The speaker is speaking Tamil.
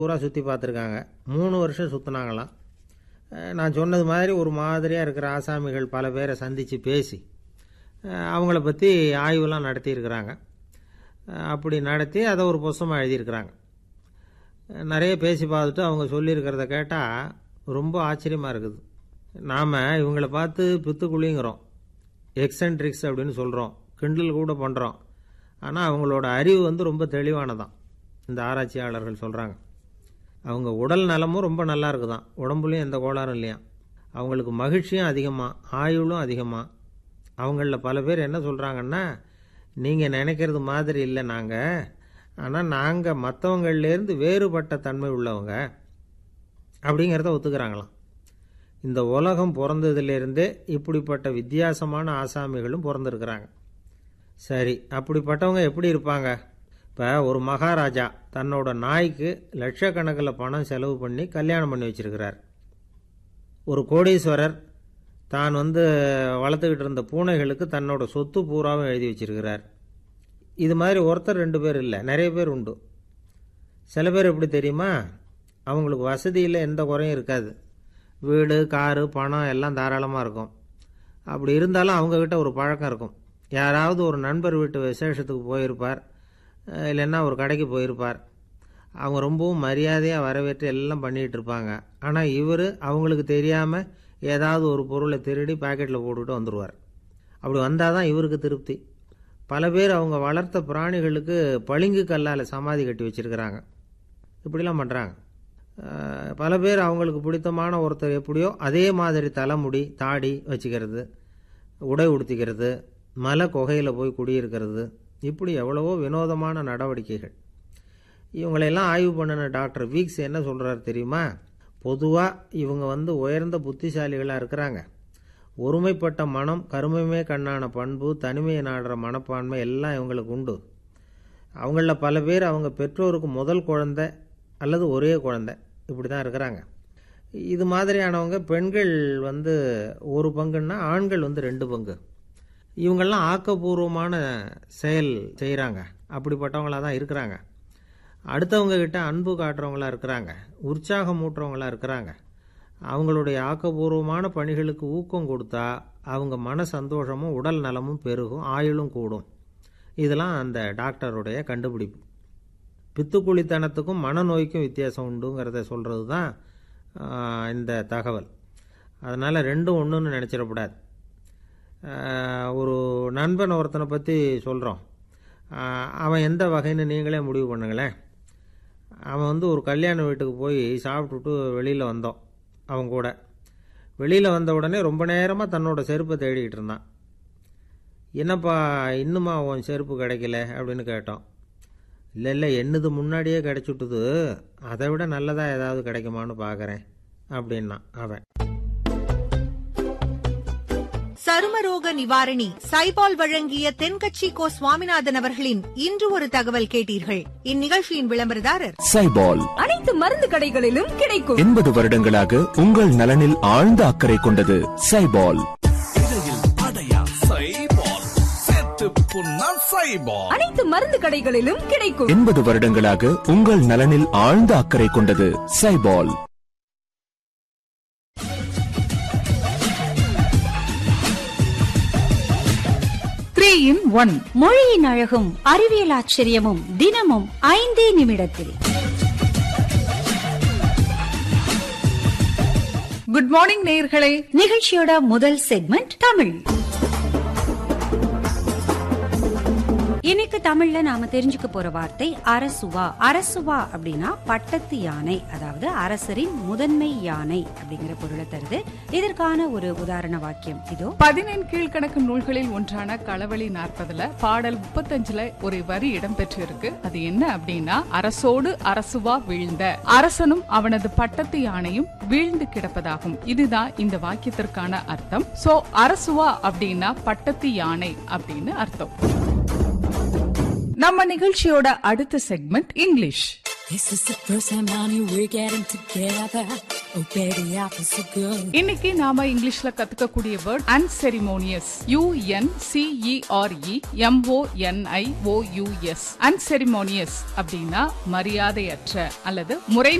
பூரா சுற்றி பார்த்துருக்காங்க. 3 வருஷம் சுற்றினாங்களாம். நான் சொன்னது மாதிரி ஒரு மாதிரியாக இருக்கிற ஆசாமிகள் பல பேரை சந்தித்து பேசி அவங்கள பற்றி ஆய்வுலாம் நடத்தியிருக்கிறாங்க. அப்படி நடத்தி அதை ஒரு புஸ்தகமாக எழுதியிருக்கிறாங்க. நிறைய பேசி பார்த்துட்டு அவங்க சொல்லியிருக்கிறத கேட்டால் ரொம்ப ஆச்சரியமாக இருக்குது. நாம் இவங்கள பார்த்து பித்துக்குழிங்கிறோம், எக்ஸென்ட்ரிக்ஸ் அப்படின்னு சொல்கிறோம், கிண்டல் கூட பண்ணுறோம். ஆனால் அவங்களோட அறிவு ரொம்ப தெளிவானதான். இந்த ஆராய்ச்சியாளர்கள் சொல்கிறாங்க. அவங்க உடல் நலமும் ரொம்ப நல்லா இருக்குதான், உடம்புலையும் எந்த கோளாறும் இல்லையா. அவங்களுக்கு மகிழ்ச்சியும் அதிகமாக, ஆயுளும் அதிகமாக. அவங்களில் பல பேர் என்ன சொல்கிறாங்கன்னா, நீங்கள் நினைக்கிறது மாதிரி இல்லை நாங்கள், ஆனால் நாங்கள் மற்றவங்கள்லேருந்து வேறுபட்ட தன்மை உள்ளவங்க அப்படிங்கிறத ஒத்துக்கிறாங்களாம். இந்த உலகம் பிறந்ததுலேருந்தே இப்படிப்பட்ட வித்தியாசமான ஆசாமிகளும் பிறந்திருக்கிறாங்க. சரி, அப்படிப்பட்டவங்க எப்படி இருப்பாங்க? இப்போ ஒரு மகாராஜா தன்னோட நாய்க்கு லட்சக்கணக்கில் பணம் செலவு பண்ணி கல்யாணம் பண்ணி வச்சிருக்கிறார். ஒரு கோடீஸ்வரர் தான் வளர்த்துக்கிட்டு இருந்த பூனைகளுக்கு தன்னோட சொத்து பூராவும் எழுதி வச்சிருக்கிறார். இது மாதிரி ஒருத்தர் 2 பேர் இல்லை, நிறைய பேர் உண்டு. சில பேர் எப்படி தெரியுமா, அவங்களுக்கு வசதியில் எந்த குறையும் இருக்காது. வீடு, காரு, பணம் எல்லாம் தாராளமாக இருக்கும். அப்படி இருந்தாலும் அவங்கக்கிட்ட ஒரு பழக்கம் இருக்கும். யாராவது ஒரு நண்பர் வீட்டு விசேஷத்துக்கு போயிருப்பார், இல்லைன்னா ஒரு கடைக்கு போயிருப்பார். அவங்க ரொம்பவும் மரியாதையாக வரவேற்று எல்லாம் பண்ணிகிட்டு இருப்பாங்க. ஆனால் இவர் அவங்களுக்கு தெரியாமல் ஏதாவது ஒரு பொருளை திருடி பாக்கெட்டில் போட்டுக்கிட்டு வந்துடுவார். அப்படி வந்தால் தான் இவருக்கு திருப்தி. பல பேர் அவங்க வளர்த்த பிராணிகளுக்கு பளிங்கு கல்லால் சமாதி கட்டி வச்சுருக்கிறாங்க. இப்படிலாம் பண்ணுறாங்க. பல பேர் அவங்களுக்கு பிடித்தமான ஒருத்தர் எப்படியோ அதே மாதிரி தலைமுடி, தாடி வச்சுக்கிறது, உடை உடுத்திக்கிறது, மலை குகையில் போய் குடியிருக்கிறது, இப்படி எவ்வளவோ வினோதமான நடவடிக்கைகள். இவங்களையெல்லாம் ஆய்வு பண்ணின டாக்டர் வீக்ஸ் என்ன சொல்கிறார் தெரியுமா? பொதுவாக இவங்க உயர்ந்த புத்திசாலிகளாக இருக்கிறாங்க. ஒருமைப்பட்ட மனம், கருமையுமே கண்ணான பண்பு, தனிமையை நாடுற மனப்பான்மை எல்லாம் இவங்களுக்கு உண்டு. அவங்களில் பல பேர் அவங்க பெற்றோருக்கு முதல் குழந்தை அல்லது ஒரே குழந்தை, இப்படி தான் இருக்கிறாங்க. இது மாதிரியானவங்க பெண்கள் 1 பங்குன்னா ஆண்கள் 2 பங்கு. இவங்கெல்லாம் ஆக்கப்பூர்வமான செயல் செய்கிறாங்க. அப்படிப்பட்டவங்களாக தான் இருக்கிறாங்க. அடுத்தவங்க கிட்ட அன்பு காட்டுறவங்களா இருக்கிறாங்க, உற்சாகம் ஊட்டுறவங்களா இருக்கிறாங்க. அவங்களுடைய ஆக்கப்பூர்வமான பணிகளுக்கு ஊக்கம் கொடுத்தா அவங்க மன சந்தோஷமும் உடல் நலமும் பெருகும், ஆயுளும் கூடும். இதெல்லாம் அந்த டாக்டருடைய கண்டுபிடிப்பு. பித்துக்குழித்தனத்துக்கும் மனநோய்க்கும் வித்தியாசம் உண்டுங்கிறத சொல்கிறது தான் இந்த தகவல். அதனால் ரெண்டும் ஒன்றுன்னு நினச்சிடக்கூடாது. ஒரு நண்பன் ஒருத்தனை பற்றி சொல்கிறோம். அவன் எந்த வகைன்னு நீங்களே முடிவு பண்ணுங்களேன். அவன் ஒரு கல்யாண வீட்டுக்கு போய் சாப்பிட்டுட்டு வெளியில் வந்தோம். அவன் கூட வெளியில் வந்த உடனே ரொம்ப நேரமாக தன்னோட செருப்பை தேடிக்கிட்டு இருந்தான். என்னப்பா இன்னுமா உன் செருப்பு கிடைக்கல அப்படின்னு கேட்டோம். இல்லை என்னது முன்னாடியே கிடைச்சுட்டுது, அதை விட நல்லதாக ஏதாவது கிடைக்குமான்னு பார்க்குறேன் அப்படின்னா அவன். சருமரோக நிவாரணி சைபால் வழங்கிய தென்கட்சி கோ சுவாமிநாதன் அவர்களின் இன்று ஒரு தகவல் கேட்டீர்கள். இந்நிகழ்ச்சியின் விளம்பரதாரர் சைபால். அனைத்து மருந்து கடைகளிலும் கிடைக்கும். 80 வருடங்களாக உங்கள் நலனில் ஆழ்ந்த அக்கறை கொண்டது சைபால். அனைத்து மருந்து கடைகளிலும் கிடைக்கும். 80 வருடங்களாக உங்கள் நலனில் ஆழ்ந்த அக்கறை கொண்டது சைபால். மொழியின் அழகும் அறிவியல் ஆச்சரியமும் தினமும் 5 நிமிடத்தில். குட் மார்னிங் நேயர்களே. நிகழ்ச்சியோட முதல் செக்மெண்ட் தமிழ். இன்னைக்கு தமிழ்ல நாம தெரிஞ்சுக்க போற வார்த்தை அரசுவா. அரசுவா அப்படின்னா பட்டத்து யானை, அதாவது அரசரின் முதன்மை யானை அப்படிங்கிற பொருளை தருது. இதற்கான ஒரு உதாரண வாக்கியம் இதோ. 15 கீழ்கணக்கு நூல்களில் ஒன்றான களவழி 40ல பாடல் 35ல ஒரு வரி இடம்பெற்று இருக்கு. அது என்ன அப்படின்னா, அரசோடு அரசுவா வீழ்ந்த, அரசனும் அவனது பட்டத்து யானையும் வீழ்ந்து கிடப்பதாகும். இதுதான் இந்த வாக்கியத்திற்கான அர்த்தம். சோ அரசுவா அப்படின்னா பட்டத்து யானை அப்படின்னு அர்த்தம். நம்ம நிகழ்ச்சியோட அடுத்த segment English. This is the first time, honey, we're getting together. Oh, baby, I feel so good. இன்னைக்கு நாம இங்கிலீஷ்ல கத்துக்க கூடிய வேர்ட் அன்செரிமோனியஸ். UNCEREMONIOUS. அன்செரிமோனியஸ் அப்படின்னா மரியாதையற்ற அல்லது முறை